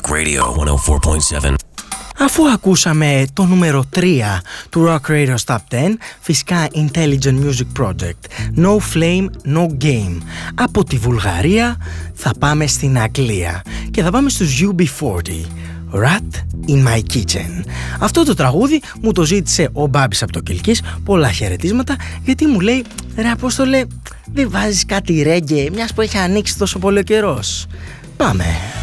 Rock Radio 104.7. Αφού ακούσαμε το νούμερο 3 του Rock Radio Top 10, φυσικά Intelligent Music Project, No Flame, No Game. Από τη Βουλγαρία θα πάμε στην Αγγλία και θα πάμε στους UB40. Rat in my kitchen. Αυτό το τραγούδι μου το ζήτησε ο Μπάμπης από το Κιλκής. Πολλά χαιρετίσματα, γιατί μου λέει: ρε Απόστολε, δεν βάζεις κάτι ρέγγε, μιας που έχει ανοίξει τόσο πολύ ο καιρός? Πάμε.